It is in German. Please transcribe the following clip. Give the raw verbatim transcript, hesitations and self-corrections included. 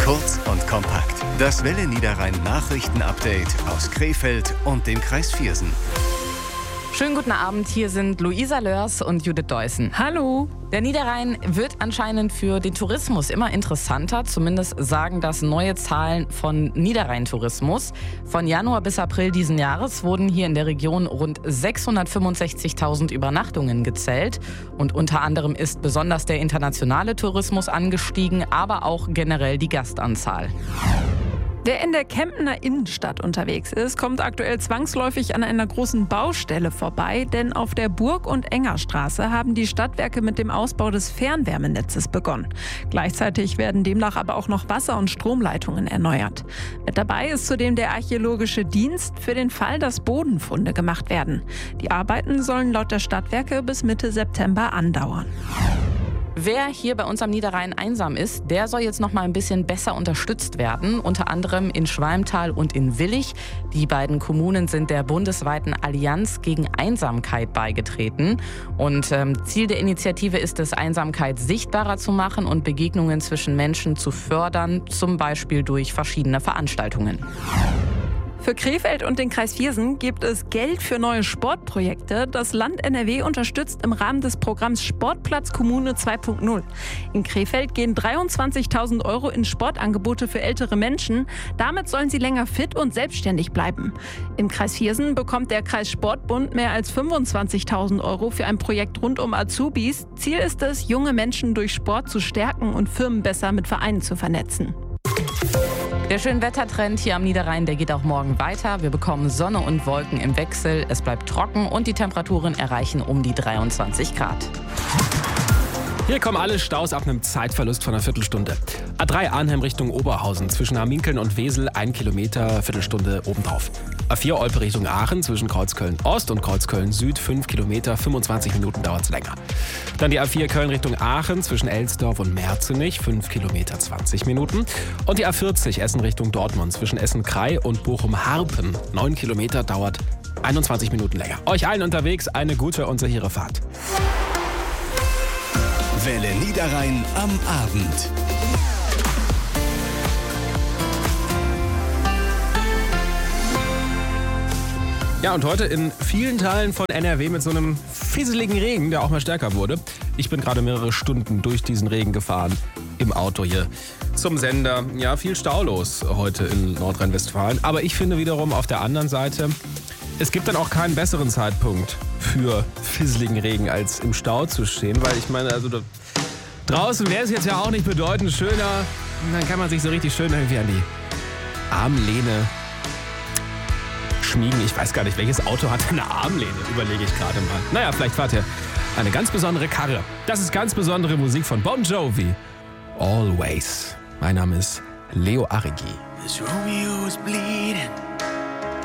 Kurz und kompakt. Das Welle Niederrhein Nachrichten-Update aus Krefeld und dem Kreis Viersen. Schönen guten Abend, hier sind Luisa Lörs und Judith Deussen. Hallo. Der Niederrhein wird anscheinend für den Tourismus immer interessanter. Zumindest sagen das neue Zahlen von Niederrhein Tourismus. Von Januar bis April diesen Jahres wurden hier in der Region rund sechshundertfünfundsechzigtausend Übernachtungen gezählt. Und unter anderem ist besonders der internationale Tourismus angestiegen, aber auch generell die Gastanzahl. Wer in der Kempener Innenstadt unterwegs ist, kommt aktuell zwangsläufig an einer großen Baustelle vorbei, denn auf der Burg- und Engerstraße haben die Stadtwerke mit dem Ausbau des Fernwärmenetzes begonnen. Gleichzeitig werden demnach aber auch noch Wasser- und Stromleitungen erneuert. Mit dabei ist zudem der Archäologische Dienst für den Fall, dass Bodenfunde gemacht werden. Die Arbeiten sollen laut der Stadtwerke bis Mitte September andauern. Wer hier bei uns am Niederrhein einsam ist, der soll jetzt noch mal ein bisschen besser unterstützt werden. Unter anderem in Schwalmtal und in Willich. Die beiden Kommunen sind der bundesweiten Allianz gegen Einsamkeit beigetreten. Und ähm, Ziel der Initiative ist es, Einsamkeit sichtbarer zu machen und Begegnungen zwischen Menschen zu fördern, zum Beispiel durch verschiedene Veranstaltungen. Für Krefeld und den Kreis Viersen gibt es Geld für neue Sportprojekte. Das Land N R W unterstützt im Rahmen des Programms Sportplatz Kommune zwei Punkt null. In Krefeld gehen dreiundzwanzigtausend Euro in Sportangebote für ältere Menschen. Damit sollen sie länger fit und selbstständig bleiben. Im Kreis Viersen bekommt der Kreis Sportbund mehr als fünfundzwanzigtausend Euro für ein Projekt rund um Azubis. Ziel ist es, junge Menschen durch Sport zu stärken und Firmen besser mit Vereinen zu vernetzen. Der Schönwettertrend hier am Niederrhein, der geht auch morgen weiter. Wir bekommen Sonne und Wolken im Wechsel. Es bleibt trocken und die Temperaturen erreichen um die dreiundzwanzig Grad. Hier kommen alle Staus ab einem Zeitverlust von einer Viertelstunde. A drei Arnhem Richtung Oberhausen, zwischen Aminkeln und Wesel, ein Kilometer, Viertelstunde obendrauf. A vier Olpe Richtung Aachen, zwischen Kreuzköln Ost und Kreuzköln Süd, fünf Kilometer, fünfundzwanzig Minuten dauert es länger. Dann die A vier Köln Richtung Aachen, zwischen Elsdorf und Merzenich, fünf Kilometer, zwanzig Minuten. Und die A vierzig Essen Richtung Dortmund, zwischen Essen-Krei und Bochum-Harpen, neun Kilometer, dauert einundzwanzig Minuten länger. Euch allen unterwegs eine gute und sichere Fahrt. Welle Niederrhein am Abend. Ja, und heute in vielen Teilen von N R W mit so einem fieseligen Regen, der auch mal stärker wurde. Ich bin gerade mehrere Stunden durch diesen Regen gefahren im Auto hier zum Sender. Ja, viel Stau los heute in Nordrhein-Westfalen. Aber ich finde wiederum auf der anderen Seite, es gibt dann auch keinen besseren Zeitpunkt für fieseligen Regen, als im Stau zu stehen. Weil ich meine, also da, draußen wäre es jetzt ja auch nicht bedeutend schöner. Und dann kann man sich so richtig schön irgendwie an die Armlehne schmiegen. Ich weiß gar nicht, welches Auto hat eine Armlehne, überlege ich gerade mal. Naja, vielleicht fahrt ihr eine ganz besondere Karre. Das ist ganz besondere Musik von Bon Jovi. Always. Mein Name ist Leo Arrigi. This Romeo is bleeding.